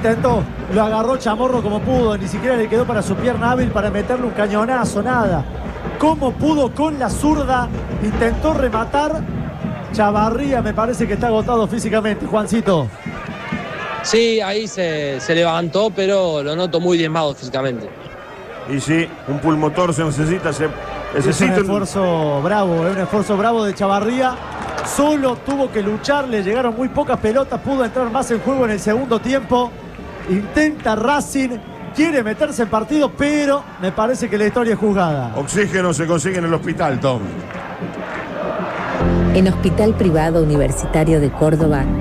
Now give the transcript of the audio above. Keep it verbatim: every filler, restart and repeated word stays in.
intentó, lo agarró Chamorro como pudo, ni siquiera le quedó para su pierna hábil para meterle un cañonazo, nada. Como pudo con la zurda, intentó rematar. Chavarría me parece que está agotado físicamente, Juancito. Sí, ahí se, se levantó, pero lo noto muy diezmado físicamente. Y sí, un pulmotor se necesita. Se necesita es un esfuerzo un... bravo, es un esfuerzo bravo de Chavarría. Solo tuvo que luchar, le llegaron muy pocas pelotas, pudo entrar más en juego en el segundo tiempo. Intenta Racing, quiere meterse en partido, pero me parece que la historia es juzgada. Oxígeno se consigue en el hospital, Tom. En Hospital Privado Universitario de Córdoba